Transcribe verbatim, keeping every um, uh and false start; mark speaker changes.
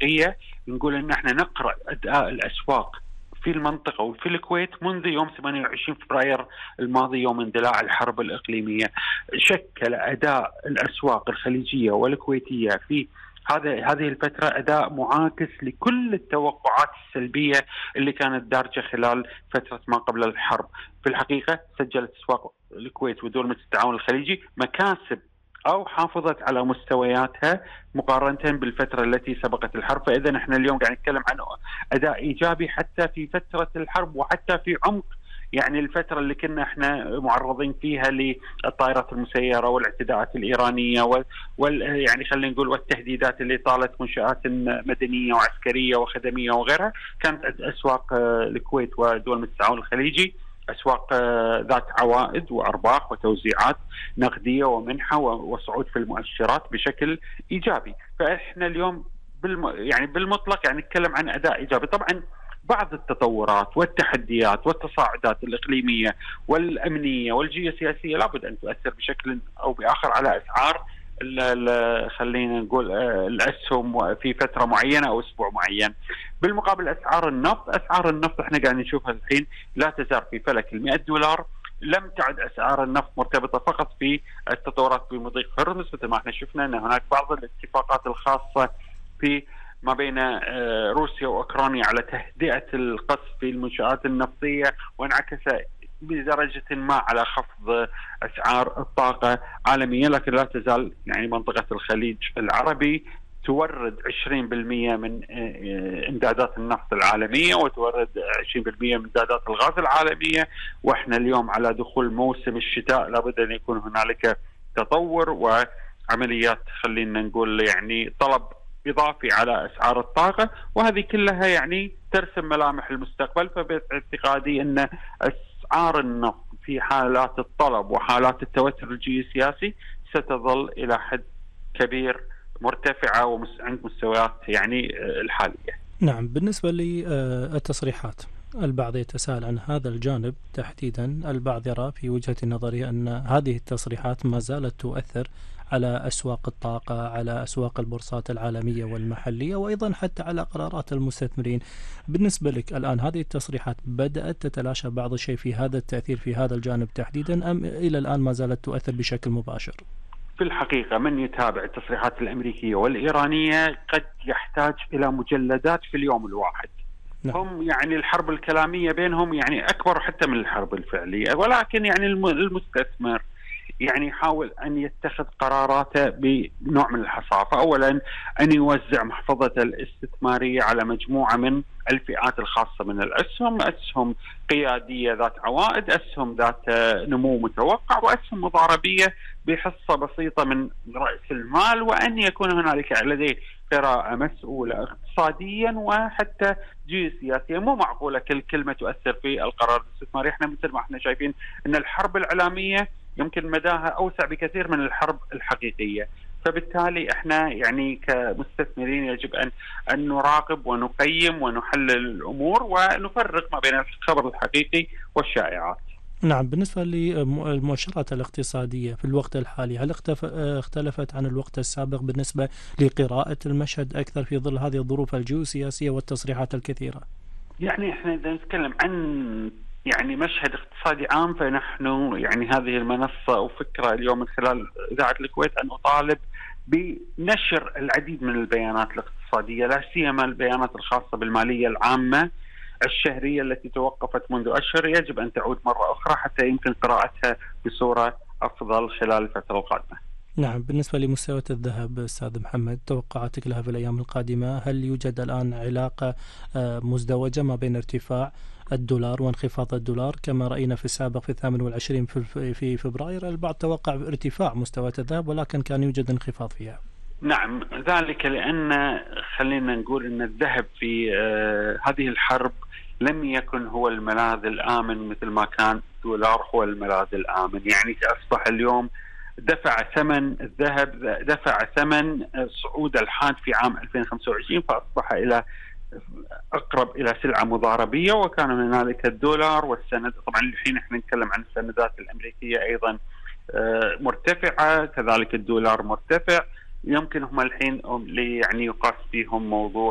Speaker 1: منطقية نقول إن احنا نقرأ أداء الأسواق في المنطقة وفي الكويت منذ يوم ثمانية وعشرين فبراير الماضي يوم اندلاع الحرب الإقليمية. شكل أداء الأسواق الخليجية والكويتية في هذا هذه الفترة أداء معاكس لكل التوقعات السلبية اللي كانت دارجة خلال فترة ما قبل الحرب. في الحقيقة سجلت أسواق الكويت ودول مثل التعاون الخليجي مكاسب أو حافظت على مستوياتها مقارنة بالفترة التي سبقت الحرب. فإذا نحن اليوم قاعد نتكلم عن أداء إيجابي حتى في فترة الحرب وحتى في عمق يعني الفترة اللي كنا احنا معرضين فيها للطائرات المسيرة والاعتداءات الإيرانية وال, وال يعني خلينا نقول والتهديدات اللي طالت منشآت مدنية وعسكرية وخدمية وغيرها. كانت أسواق الكويت ودول مثل التعاون الخليجي أسواق ذات عوائد وأرباح وتوزيعات نقدية ومنحة وصعود في المؤشرات بشكل إيجابي. فإحنا اليوم بالم يعني بالمطلق يعني نتكلم عن أداء إيجابي. طبعا بعض التطورات والتحديات والتصاعدات الإقليمية والأمنية والجيوسياسية لابد أن تؤثر بشكل أو بآخر على أسعار خلينا نقول الأسهم في فترة معينة أو أسبوع معين. بالمقابل أسعار النفط أسعار النفط احنا قاعدين نشوفها الحين لا تزال في فلك المئة دولار. لم تعد أسعار النفط مرتبطة فقط في التطورات بمضيق هرمز مثل ما احنا شفنا أن هناك بعض الاتفاقات الخاصة في ما بين روسيا وأوكرانيا على تهدئة القصف في المنشآت النفطية وانعكس بدرجة ما على خفض أسعار الطاقة عالميا. لكن لا تزال يعني منطقة الخليج العربي تورد عشرين بالمئة من إمدادات النفط العالمية وتورد عشرين بالمئة من إمدادات الغاز العالمية. وإحنا اليوم على دخول موسم الشتاء لابد أن يكون هنالك تطور وعمليات خلينا نقول يعني طلب إضافي على أسعار الطاقة، وهذه كلها يعني ترسم ملامح المستقبل. فباعتقادي أن أسعار النفط في حالات الطلب وحالات التوتر الجيوسياسي ستظل إلى حد كبير مرتفعة وعند مستويات يعني الحالية.
Speaker 2: نعم، بالنسبة للتصريحات البعض يتساءل عن هذا الجانب تحديدا. البعض يرى في وجهة نظري أن هذه التصريحات ما زالت تؤثر على أسواق الطاقة، على أسواق البورصات العالمية والمحلية، وأيضا حتى على قرارات المستثمرين. بالنسبة لك الآن هذه التصريحات بدأت تتلاشى بعض الشيء في هذا التأثير في هذا الجانب تحديدا، أم إلى الآن ما زالت تؤثر بشكل مباشر؟
Speaker 1: في الحقيقة من يتابع التصريحات الأمريكية والإيرانية قد يحتاج إلى مجلدات في اليوم الواحد. نعم. هم يعني الحرب الكلامية بينهم يعني أكبر حتى من الحرب الفعلية، ولكن يعني المستثمر يعني يحاول أن يتخذ قراراته بنوع من الحصافة. أولا أن يوزع محفظة الاستثمارية على مجموعة من الفئات الخاصة من الأسهم، أسهم قيادية ذات عوائد، أسهم ذات نمو متوقع، وأسهم مضاربية بحصة بسيطة من رأس المال، وأن يكون هنالك لديه قراءة مسؤولة اقتصاديا وحتى جيوسياسيا. مو معقولة كل كلمة تؤثر في القرار الاستثماري. احنا مثل ما احنا شايفين أن الحرب الإعلامية يمكن مداها أوسع بكثير من الحرب الحقيقية. فبالتالي احنا يعني كمستثمرين يجب أن أن نراقب ونقيم ونحلل الأمور ونفرق ما بين الخبر الحقيقي والشائعات.
Speaker 2: نعم، بالنسبة للمؤشرات الاقتصادية في الوقت الحالي هل اختلفت عن الوقت السابق بالنسبة لقراءة المشهد أكثر في ظل هذه الظروف الجيوسياسية والتصريحات الكثيرة؟
Speaker 1: يعني احنا إذا نتكلم عن يعني مشهد اقتصادي عام فنحن يعني هذه المنصة وفكرة اليوم من خلال إذاعة الكويت أن أطالب بنشر العديد من البيانات الاقتصادية، لا سيما البيانات الخاصة بالمالية العامة الشهرية التي توقفت منذ أشهر. يجب أن تعود مرة أخرى حتى يمكن قراءتها بصورة أفضل خلال الفترة القادمة.
Speaker 2: نعم، بالنسبة لمستويات الذهب أستاذ محمد توقعاتك لها في الأيام القادمة؟ هل يوجد الآن علاقة مزدوجة ما بين ارتفاع الدولار وانخفاض الدولار كما رأينا في السابق في الثامن والعشرين في فبراير؟ البعض توقع ارتفاع مستويات الذهب ولكن كان يوجد انخفاض فيها.
Speaker 1: نعم، ذلك لأن خلينا نقول أن الذهب في آه هذه الحرب لم يكن هو الملاذ الآمن مثل ما كان الدولار هو الملاذ الآمن. يعني أصبح اليوم دفع ثمن الذهب دفع ثمن صعود الحاد في عام ألفين وخمسة وعشرين، فأصبح إلى أقرب إلى سلعة مضاربية. وكان هنالك الدولار والسند، طبعا الحين احنا نتكلم عن السندات الأمريكية أيضا مرتفعة، كذلك الدولار مرتفع. يمكن هم الحين يعني يقاس فيهم موضوع